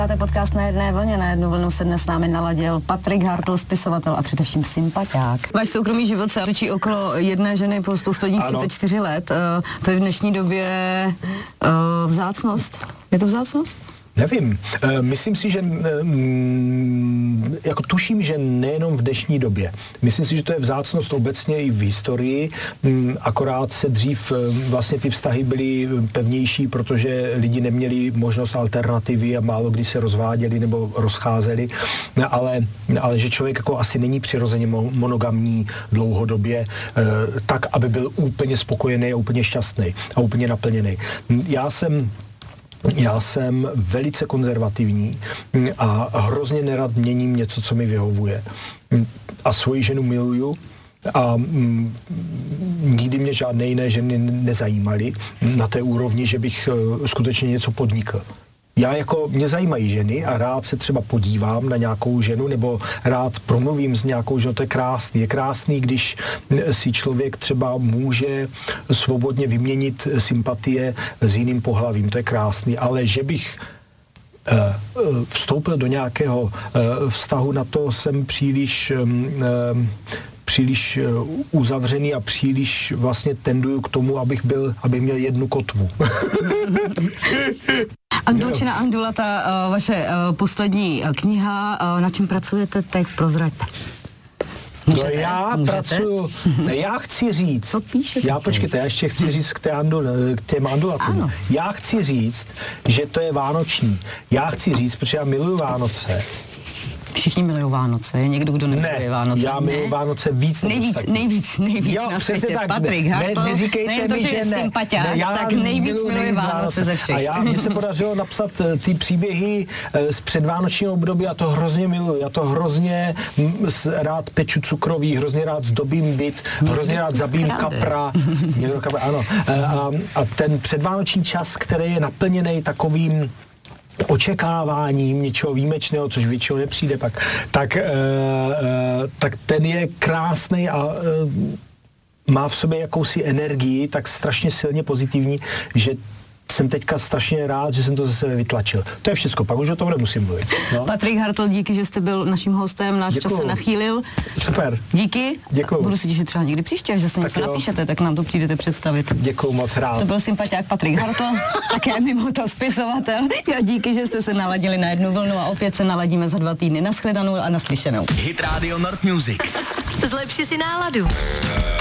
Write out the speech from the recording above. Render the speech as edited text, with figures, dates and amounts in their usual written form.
Máte podcast Na jedné vlně, na jednu vlnu se dnes s námi naladil Patrik Hartl, spisovatel a především sympatiák. Váš soukromý život se točí okolo jedné ženy z posledních 34 let. To je v dnešní době vzácnost. Je to vzácnost? Nevím. Myslím si, že jako tuším, že nejenom v dnešní době. Myslím si, že to je vzácnost obecně i v historii, akorát se dřív vlastně ty vztahy byly pevnější, protože lidi neměli možnost alternativy a málo kdy se rozváděli nebo rozcházeli, ale že člověk jako asi není přirozeně monogamní dlouhodobě tak, aby byl úplně spokojený a úplně šťastný a úplně naplněný. Já jsem velice konzervativní a hrozně nerad měním něco, co mi vyhovuje. A svoji ženu miluju a nikdy mě žádné jiné ženy nezajímaly na té úrovni, že bych skutečně něco podnikl. Mě zajímají ženy a rád se třeba podívám na nějakou ženu nebo rád promluvím s nějakou ženou, to je krásný. Je krásný, když si člověk třeba může svobodně vyměnit sympatie s jiným pohlavím, to je krásný, ale že bych vstoupil do nějakého vztahu, na to jsem příliš uzavřený a příliš vlastně tenduju k tomu, abych měl jednu kotvu. Andulčina Andula, ta vaše poslední kniha, na čem pracujete teď, prozraďte. Můžete? Já chci říct, co píšete? Já ještě chci říct k těm andulatům. Já chci říct, že to je vánoční. Já chci říct, protože já miluju Vánoce. Všichni milují Vánoce. Je někdo, kdo nemiluje Vánoce? Já miluju Vánoce Nejvíc jo, na světě. Tak, Patrik Hartl, nejen to, že je sympatiák, tak nejvíc miluje Vánoce ze všech. A mně se podařilo napsat ty příběhy z předvánočního období, já to hrozně miluju. Já to hrozně rád peču cukroví, hrozně rád zdobím byt, hrozně rád zabijím kapra. Ano. A ten předvánoční čas, který je naplněný takovým očekáváním něčeho výjimečného, což většinou nepřijde pak, tak ten je krásný a má v sobě jakousi energii, tak strašně silně pozitivní, že jsem teďka strašně rád, že jsem to ze sebe vytlačil. To je všechno, pak už o tom nemusím mluvit. No. Patrik Hartl, díky, že jste byl naším hostem, náš čas se nachýlil. Super. Díky. Děkuju. Budu si těšit třeba někdy příště, až zase něco napíšete, tak nám to přijdete představit. Děkuju moc rád. To byl sympatiák Patrik Hartl, také mimo to spisovatel. Já díky, že jste se naladili na jednu vlnu a opět se naladíme za 2 týdny. Nashledanou a naslyšenou. Hit Radio Nord Music. Zlepši si náladu.